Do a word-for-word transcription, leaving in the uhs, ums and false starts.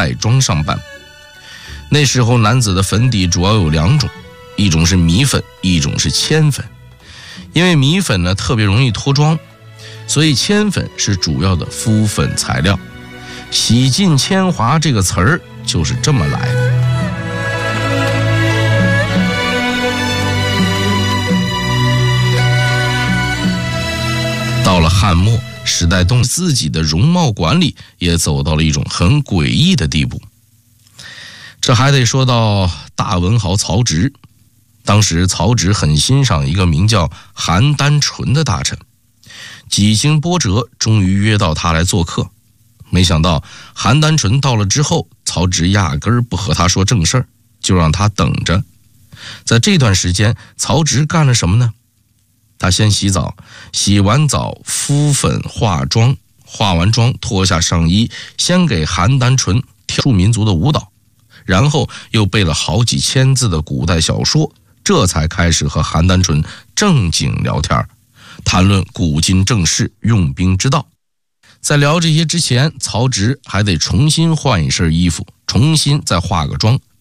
带妆上班。那时候男子的粉底主要有两种，一种是米粉，一种是铅粉。因为米粉呢特别容易脱妆，所以铅粉是主要的敷粉材料。洗尽铅华这个词儿就是这么来的。到了汉末，时代动自己的容貌管理也走到了一种很诡异的地步。这还得说到大文豪曹植。当时曹植很欣赏一个名叫邯郸淳的大臣，几经波折，终于约到他来做客。没想到邯郸淳到了之后，曹植压根儿不和他说正事儿，就让他等着。在这段时间，曹植干了什么呢？他先洗澡，洗完澡敷粉化妆，化完妆脱下上衣，先给邯郸淳跳出民族的舞蹈，然后又背了好几千字的古代小说，这才开始和邯郸淳正经聊天，谈论古今政事、用兵之道。在聊这些之前，曹植还得重新换一身衣服，重新再化个妆，